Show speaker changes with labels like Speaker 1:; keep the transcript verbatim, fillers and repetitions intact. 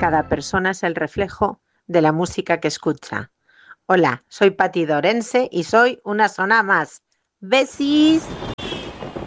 Speaker 1: cada persona es el reflejo de la música que escucha. Hola, soy Pati Dorense y soy una zona más. ¡Besis!